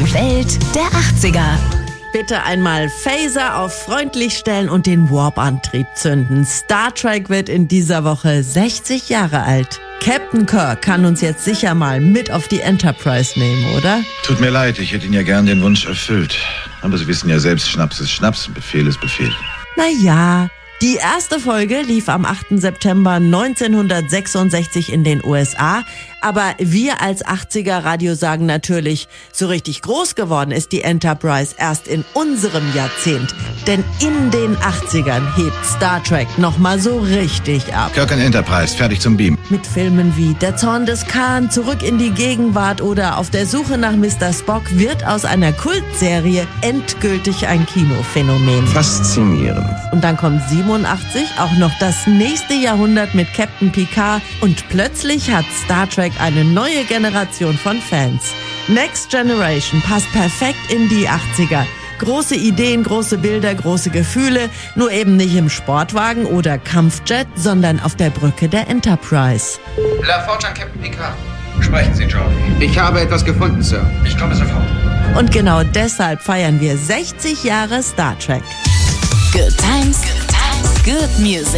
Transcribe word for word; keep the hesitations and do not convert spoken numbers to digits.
Welt der achtziger. Bitte einmal Phaser auf freundlich stellen und den Warp-Antrieb zünden. Star Trek wird in dieser Woche sechzig Jahre alt. Captain Kirk kann uns jetzt sicher mal mit auf die Enterprise nehmen, oder? Tut mir leid, ich hätte Ihnen ja gern den Wunsch erfüllt. Aber Sie wissen ja selbst, Schnaps ist Schnaps und Befehl ist Befehl. Naja, die erste Folge lief am achten September neunzehnhundertsechsundsechzig in den U S A. Aber wir als achtziger-Radio sagen natürlich, so richtig groß geworden ist die Enterprise erst in unserem Jahrzehnt. Denn in den achtzigern hebt Star Trek nochmal so richtig ab. Kirk und Enterprise, fertig zum Beam. Mit Filmen wie Der Zorn des Khan, Zurück in die Gegenwart oder Auf der Suche nach Mister Spock wird aus einer Kultserie endgültig ein Kinophänomen. Faszinierend. Und dann kommt siebenundachtzig auch noch das nächste Jahrhundert mit Captain Picard und plötzlich hat Star Trek eine neue Generation von Fans. Next Generation passt perfekt in die achtziger. Große Ideen, große Bilder, große Gefühle, nur eben nicht im Sportwagen oder Kampfjet, sondern auf der Brücke der Enterprise. La Forge an Captain Picard. Sprechen Sie, Jordi. Ich habe etwas gefunden, Sir. Ich komme sofort. Und genau deshalb feiern wir sechzig Jahre Star Trek. Good times, good times, good music.